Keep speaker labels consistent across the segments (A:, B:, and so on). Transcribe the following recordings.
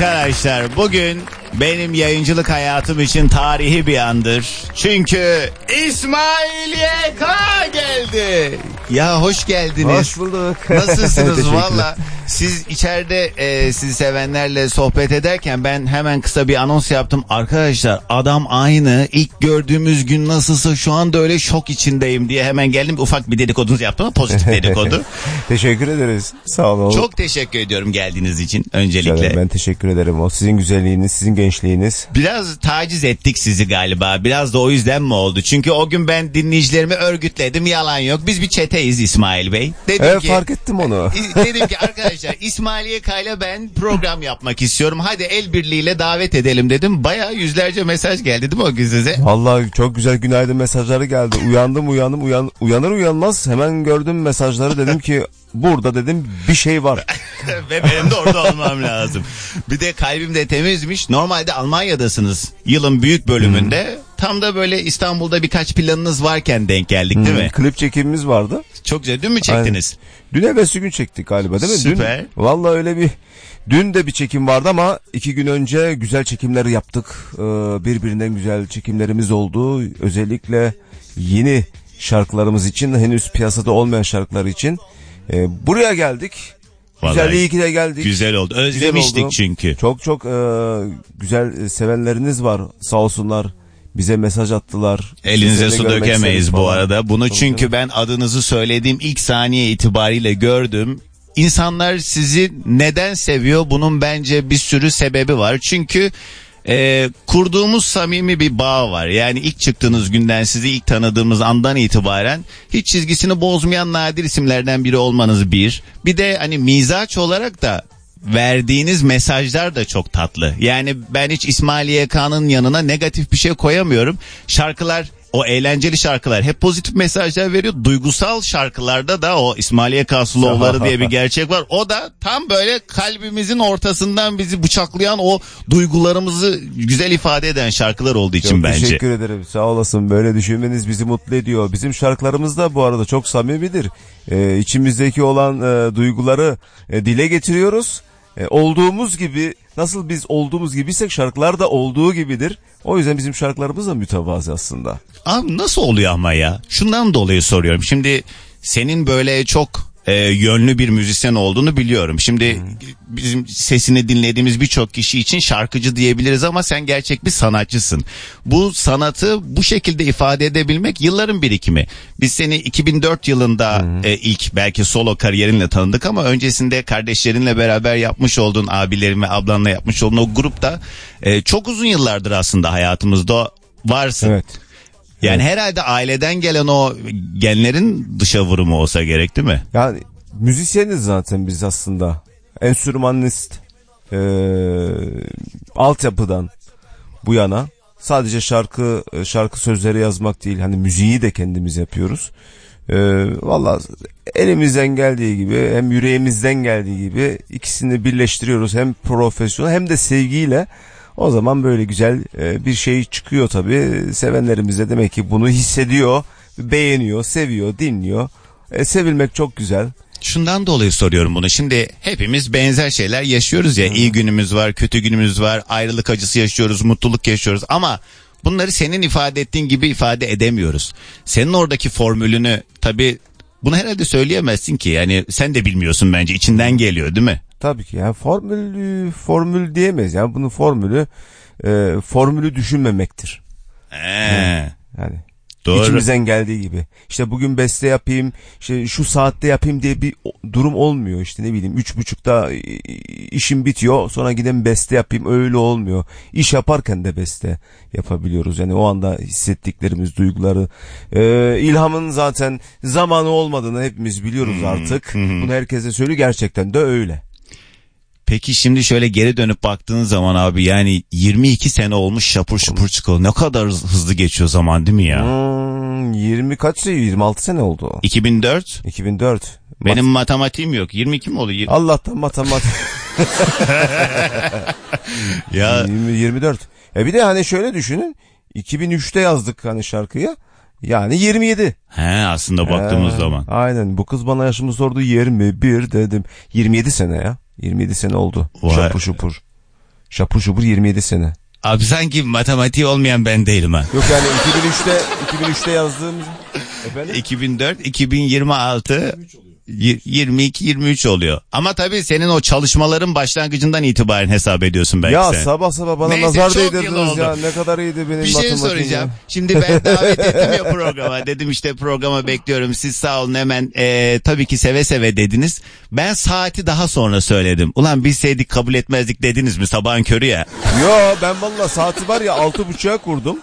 A: Arkadaşlar bugün benim yayıncılık hayatım için tarihi bir andır. Çünkü İsmail YK geldi. Ya hoş geldiniz.
B: Hoş bulduk.
A: Nasılsınız valla? Siz içeride sizi sevenlerle sohbet ederken ben hemen kısa bir anons yaptım. Arkadaşlar adam aynı. İlk gördüğümüz gün nasılsa şu anda öyle şok içindeyim diye hemen geldim. Ufak bir dedikodunuzu yaptım ama pozitif dedikodu.
B: Teşekkür ederiz. Sağ olun.
A: Çok teşekkür ediyorum geldiğiniz için öncelikle.
B: Canım, ben teşekkür ederim. O sizin güzelliğiniz, sizin gençliğiniz.
A: Biraz taciz ettik sizi galiba. Biraz da o yüzden mi oldu? Çünkü o gün ben dinleyicilerimi örgütledim. Yalan yok. Biz bir çeteyiz İsmail Bey. Dedim
B: evet
A: ki,
B: fark ettim onu.
A: Dedim ki arkadaşlar İsmail YK'yla ben program yapmak istiyorum. Hadi el birliğiyle davet edelim dedim. Bayağı yüzlerce mesaj geldi değil mi o gün size?
B: Vallahi çok güzel günaydın mesajları geldi. Uyanır uyanmaz hemen gördüm mesajları, dedim ki burada dedim bir şey var.
A: Ve benim de orada olmam lazım. Bir de kalbim de temizmiş. Normalde Almanya'dasınız yılın büyük bölümünde. Tam da böyle İstanbul'da birkaç planınız varken denk geldik değil mi?
B: Klip çekimimiz vardı.
A: Çok güzel. Dün mü çektiniz?
B: Aynen. Dün evvelsi gün çektik galiba değil mi?
A: Süper.
B: Dün, vallahi öyle bir... Dün de bir çekim vardı ama 2 gün önce güzel çekimler yaptık. Birbirinden güzel çekimlerimiz oldu. Özellikle yeni şarkılarımız için, henüz piyasada olmayan şarkılar için. Buraya geldik. Güzel, iyi ki de geldik.
A: Güzel oldu. Özlemiştik
B: güzel oldu.
A: çünkü.
B: Çok güzel sevenleriniz var. Sağ olsunlar. Bize mesaj attılar.
A: Elinize su dökemeyiz bu arada. Bunu
B: Tabii
A: çünkü ben adınızı söylediğim ilk saniye itibariyle gördüm. İnsanlar sizi neden seviyor? Bunun bence bir sürü sebebi var. Çünkü kurduğumuz samimi bir bağ var. Yani ilk çıktığınız günden, sizi ilk tanıdığımız andan itibaren hiç çizgisini bozmayan nadir isimlerden biri olmanız bir. Bir de hani mizaç olarak da verdiğiniz mesajlar da çok tatlı. Yani ben hiç İsmail YK'nın yanına negatif bir şey koyamıyorum. Şarkılar, o eğlenceli şarkılar hep pozitif mesajlar veriyor. Duygusal şarkılarda da o İsmail YK slowları diye bir gerçek var. O da tam böyle kalbimizin ortasından bizi bıçaklayan, o duygularımızı güzel ifade eden şarkılar olduğu için
B: çok
A: bence.
B: Teşekkür ederim. Sağ olasın. Böyle düşünmeniz bizi mutlu ediyor. Bizim şarkılarımız da bu arada çok samimidir. İçimizdeki olan duyguları dile getiriyoruz. Olduğumuz gibi, nasıl biz olduğumuz gibiysek şarkılar da olduğu gibidir. O yüzden bizim şarkılarımız da mütevazı aslında.
A: Abi nasıl oluyor ama ya? Şundan dolayı soruyorum. Şimdi senin böyle çok yönlü bir müzisyen olduğunu biliyorum. Şimdi bizim sesini dinlediğimiz birçok kişi için şarkıcı diyebiliriz ama sen gerçek bir sanatçısın. Bu sanatı bu şekilde ifade edebilmek yılların birikimi. Biz seni 2004 yılında ilk belki solo kariyerinle tanıdık ama öncesinde kardeşlerinle beraber yapmış olduğun, abilerin ve ablanla yapmış olduğun o grupta çok uzun yıllardır aslında hayatımızda varsın.
B: Evet.
A: Yani herhalde aileden gelen o genlerin dışa vurumu olsa gerek değil mi?
B: Yani müzisyeniz zaten biz aslında. Enstrümanist altyapıdan bu yana sadece şarkı sözleri yazmak değil, hani müziği de kendimiz yapıyoruz. Vallahi elimizden geldiği gibi, hem yüreğimizden geldiği gibi ikisini birleştiriyoruz, hem profesyonel hem de sevgiyle. O zaman böyle güzel bir şey çıkıyor tabii. Sevenlerimiz de demek ki bunu hissediyor, beğeniyor, seviyor, dinliyor. Sevilmek çok güzel.
A: Şundan dolayı soruyorum bunu. Şimdi hepimiz benzer şeyler yaşıyoruz ya. İyi günümüz var, kötü günümüz var. Ayrılık acısı yaşıyoruz, mutluluk yaşıyoruz. Ama bunları senin ifade ettiğin gibi ifade edemiyoruz. Senin oradaki formülünü tabii bunu herhalde söyleyemezsin ki. Yani sen de bilmiyorsun bence. İçinden geliyor değil mi?
B: Tabii ki yani formül diyemeyiz. Yani bunun formülü düşünmemektir. Yani doğru. İçimizden geldiği gibi. İşte bugün beste yapayım, işte şu saatte yapayım diye bir durum olmuyor. İşte ne bileyim 3.30'da işim bitiyor, sonra gideyim beste yapayım, öyle olmuyor. İş yaparken de beste yapabiliyoruz. Yani o anda hissettiklerimiz, duyguları, ilhamın zaten zamanı olmadığını hepimiz biliyoruz artık. Bunu herkese söylüyor, gerçekten de öyle.
A: Peki şimdi şöyle geri dönüp baktığın zaman abi, yani 22 sene olmuş şapur şupur çıkalı. Ne kadar hızlı geçiyor zaman değil mi ya?
B: 26 sene oldu.
A: 2004. Benim matematiğim yok. 22 mi oldu?
B: Allah'tan matematik.
A: Ya
B: 24. Bir de hani şöyle düşünün. 2003'te yazdık hani şarkıyı. Yani 27.
A: Aslında baktığımız zaman.
B: Aynen. Bu kız bana yaşımı sordu, 21 dedim. 27 sene ya. 27 sene oldu.
A: Vay.
B: Şapur şupur. Şapur şupur 27 sene.
A: Abi sanki matematiği olmayan ben değilim ha.
B: Yok yani 2003'te yazdığımız. Efendim?
A: 2004, 2026, 22-23 oluyor. Ama tabii senin o çalışmaların başlangıcından itibaren hesap ediyorsun belki
B: ya
A: sen.
B: Sabah sabah bana
A: Neyse,
B: nazar
A: çok yıl
B: değdirdiniz
A: oldu.
B: ya. Ne kadar iyiydi benim
A: Bir şey
B: matematiğim.
A: soracağım. Şimdi ben davet ettim ya programa. Dedim işte programa bekliyorum. Siz sağ olun hemen tabii ki seve seve dediniz. Ben saati daha sonra söyledim. Ulan bilseydik kabul etmezdik dediniz mi sabahın körü ya.
B: Yo ben valla saati var ya 6.30'a kurdum.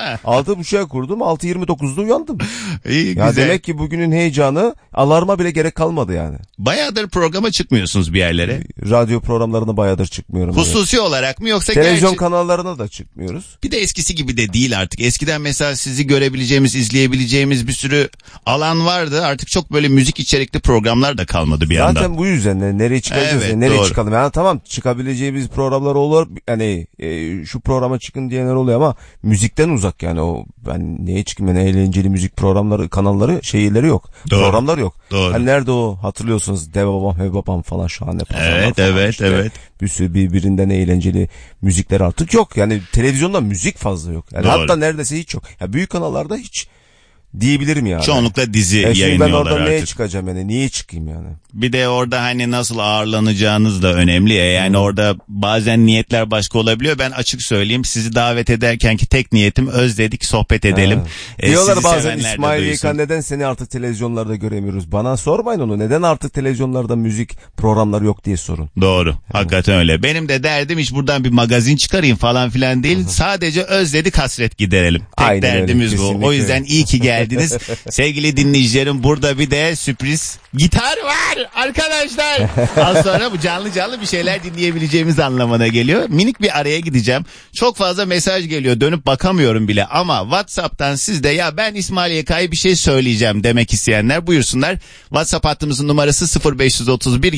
B: 6.30'a kurdum. 6.29'da uyandım.
A: İyi,
B: Ya
A: güzel.
B: demek ki bugünün heyecanı alarma bile gerek kalmadı yani.
A: Bayağıdır programa çıkmıyorsunuz bir yerlere.
B: Radyo programlarına bayağıdır çıkmıyorum.
A: Hususi olarak mı yoksa
B: Televizyon
A: gerçi...
B: kanallarına da çıkmıyoruz.
A: Bir de eskisi gibi de değil artık. Eskiden mesela sizi görebileceğimiz, izleyebileceğimiz bir sürü alan vardı. Artık çok böyle müzik içerikli programlar da kalmadı bir yandan.
B: Zaten bu yüzden nereye çıkacağız?
A: Evet,
B: nereye
A: doğru.
B: çıkalım? Yani tamam çıkabileceğimiz programlar olur. Yani şu programa çıkın diyenler oluyor ama müzikten uzak yani o ben neye çıkayım? Yani eğlenceli müzik programları, kanalları, şeyleri yok.
A: Doğru.
B: Programlar yok.
A: Doğru.
B: Hani nerede o? Hatırlıyorsunuz Dev Babam, Hev Babam falan şahane programlar
A: Evet,
B: falan
A: evet,
B: işte.
A: evet.
B: Bir sürü birbirinden eğlenceli müzikler artık yok. Yani televizyonda müzik fazla yok. Yani
A: Doğru.
B: hatta neredeyse hiç yok. Ya büyük kanallarda hiç diyebilirim yani.
A: Çoğunlukla dizi
B: Şimdi ben
A: yayınlıyorlar
B: orada neye
A: artık.
B: çıkacağım yani? Niye çıkayım yani?
A: Bir de orada hani nasıl ağırlanacağınız da önemli ya. Yani orada bazen niyetler başka olabiliyor. Ben açık söyleyeyim sizi davet ederkenki tek niyetim özledik sohbet edelim.
B: Diyorlar
A: Sizi
B: bazen
A: sevenler de
B: İsmail
A: duysun.
B: YK neden seni artık televizyonlarda göremiyoruz? Bana sormayın onu. Neden artık televizyonlarda müzik programları yok diye sorun.
A: Doğru. Hakikaten öyle. Benim de derdim hiç buradan bir magazin çıkarayım falan filan değil. Sadece özledik hasret giderelim. Tek
B: Aynen öyle,
A: derdimiz bu.
B: kesinlikle
A: O yüzden iyi ki geldiniz. Sevgili dinleyicilerim burada bir de sürpriz gitar var arkadaşlar. Az sonra bu canlı bir şeyler dinleyebileceğimiz anlamına geliyor. Minik bir araya gideceğim. Çok fazla mesaj geliyor. Dönüp bakamıyorum bile ama WhatsApp'tan siz de ya ben İsmail YK'ya bir şey söyleyeceğim demek isteyenler buyursunlar. WhatsApp hattımızın numarası 0531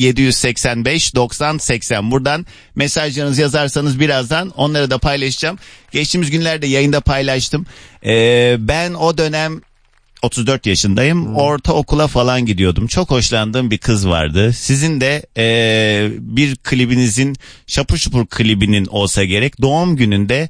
A: 785 90 80. Buradan mesajlarınızı yazarsanız birazdan onları da paylaşacağım. Geçtiğimiz günlerde yayında paylaştım. Ben o dönem 34 yaşındayım. Ortaokula falan gidiyordum. Çok hoşlandığım bir kız vardı. Sizin de bir klibinizin Şapur Şupur klibinin olsa gerek doğum gününde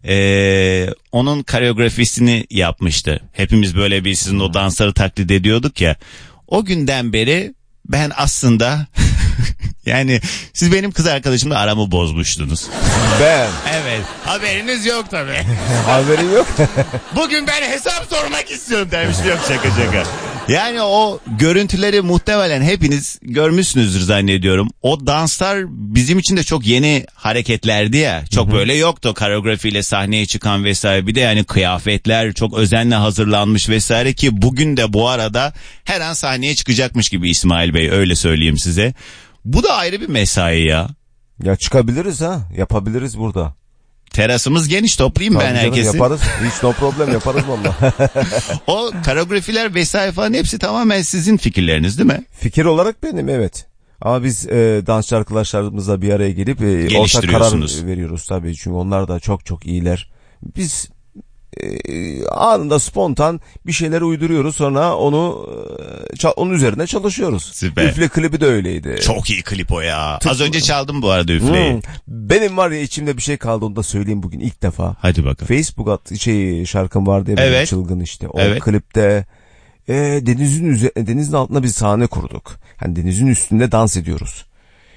A: onun koreografisini yapmıştı. Hepimiz böyle bir sizin o dansları taklit ediyorduk ya. O günden beri ben aslında yani siz benim kız arkadaşımla aramı bozmuştunuz.
B: Ben.
A: Evet. Haberiniz yok tabii.
B: Haberin yok.
A: Bugün ben hesap sormak istiyorum demiş. Yok şaka. Yani o görüntüleri muhtemelen hepiniz görmüşsünüzdür zannediyorum. O danslar bizim için de çok yeni hareketlerdi ya. Çok böyle yoktu koreografiyle sahneye çıkan vesaire. Bir de yani kıyafetler çok özenle hazırlanmış vesaire ki bugün de bu arada her an sahneye çıkacakmış gibi İsmail Bey öyle söyleyeyim size. Bu da ayrı bir mesai ya.
B: Ya çıkabiliriz ha. Yapabiliriz burada.
A: Terasımız geniş toplayayım
B: Tabii
A: ben
B: canım,
A: herkesi.
B: yaparız. Hiç no problem yaparız valla.
A: O koreografiler vesaire falan hepsi tamamen sizin fikirleriniz değil mi?
B: Fikir olarak benim evet. Ama biz dansçı arkadaşlarımızla bir araya gelip ortak karar veriyoruz tabii. Çünkü onlar da çok çok iyiler. Biz anında spontan bir şeyler uyduruyoruz sonra onun üzerine çalışıyoruz.
A: Süper.
B: Üfle klibi de öyleydi.
A: Çok iyi klip o ya. Az önce çaldım bu arada üfleyi.
B: Benim var ya içimde bir şey kaldı onu da söyleyeyim bugün ilk defa.
A: Hadi bakalım.
B: Facebook şarkım vardı ya
A: Evet.
B: çılgın işte. O
A: Evet.
B: klipte denizin altına bir sahne kurduk. Hani denizin üstünde dans ediyoruz.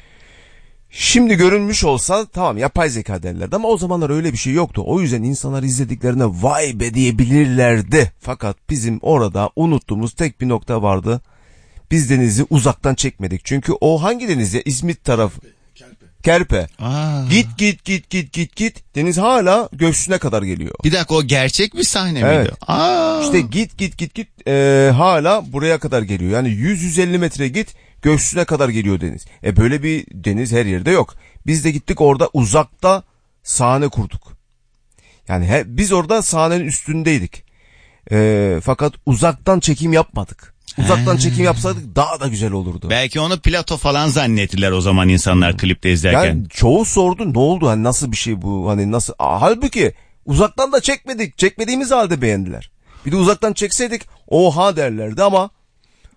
B: Şimdi görünmüş olsa tamam yapay zeka derlerdi ama o zamanlar öyle bir şey yoktu. O yüzden insanlar izlediklerine vay be diyebilirlerdi. Fakat bizim orada unuttuğumuz tek bir nokta vardı. Biz denizi uzaktan çekmedik. Çünkü o hangi deniz ya? İzmit tarafı. Kerpe.
A: Aa.
B: Git. Deniz hala göğsüne kadar geliyor.
A: Bir dakika o gerçek bir sahne
B: Evet.
A: miydi? Aa.
B: İşte git hala buraya kadar geliyor. Yani 100-150 metre git göğsüne kadar geliyor deniz. Böyle bir deniz her yerde yok. Biz de gittik orada uzakta sahne kurduk. Yani biz orada sahnenin üstündeydik. Fakat uzaktan çekim yapmadık. Uzaktan çekim yapsaydık daha da güzel olurdu.
A: Belki onu plato falan zannettiler o zaman insanlar klipte izlerken.
B: Yani çoğu sordu ne oldu hani nasıl bir şey bu hani nasıl halbuki uzaktan da çekmedik çekmediğimiz halde beğendiler. Bir de uzaktan çekseydik oha derlerdi ama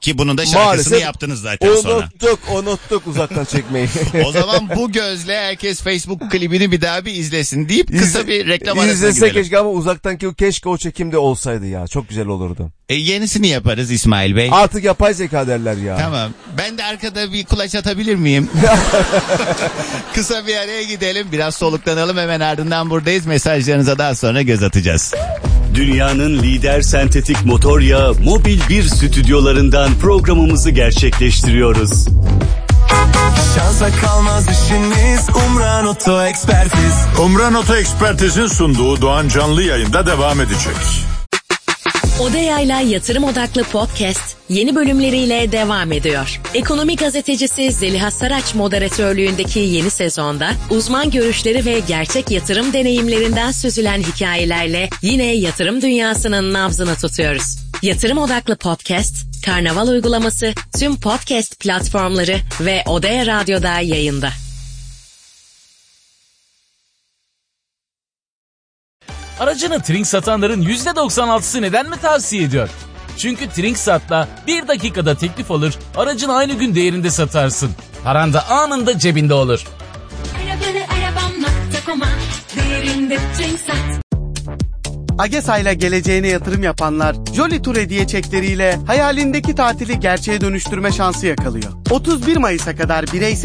A: Ki bunun da şarkısını
B: maalesef
A: yaptınız zaten sonra.
B: Unuttuk uzaktan çekmeyi.
A: O zaman bu gözle herkes Facebook klibini bir daha bir izlesin deyip kısa bir reklam arasına
B: İzlese
A: gidelim.
B: keşke ama keşke o çekimde olsaydı ya. Çok güzel olurdu.
A: Yenisini yaparız İsmail Bey.
B: Artık yapay zeka derler ya.
A: Tamam. Ben de arkada bir kulaç atabilir miyim? Kısa bir araya gidelim. Biraz soluklanalım. Hemen ardından buradayız. Mesajlarınıza daha sonra göz atacağız.
C: Dünyanın lider sentetik motor yağı Mobil 1 stüdyolarından programımızı gerçekleştiriyoruz.
D: Şansa kalmaz işiniz, Umran Oto Ekspertiz.
E: Umran Oto Ekspertiz'in sunduğu Doğan Canlı yayında devam edecek.
F: Odeya'yla yatırım odaklı podcast yeni bölümleriyle devam ediyor. Ekonomi gazetecisi Zeliha Saraç moderatörlüğündeki yeni sezonda uzman görüşleri ve gerçek yatırım deneyimlerinden süzülen hikayelerle yine yatırım dünyasının nabzını tutuyoruz. Yatırım odaklı podcast, Karnaval uygulaması, tüm podcast platformları ve Odeya Radyo'da yayında.
G: Aracını Trink satanların %96'sı neden mi tavsiye ediyor? Çünkü Trinksat'la 1 dakikada teklif alır, aracını aynı gün değerinde satarsın. Paran da anında cebinde olur.
H: AGESA ile geleceğine yatırım yapanlar Jolly Tour hediye çekleriyle hayalindeki tatili gerçeğe dönüştürme şansı yakalıyor. 31 Mayıs'a kadar bireysel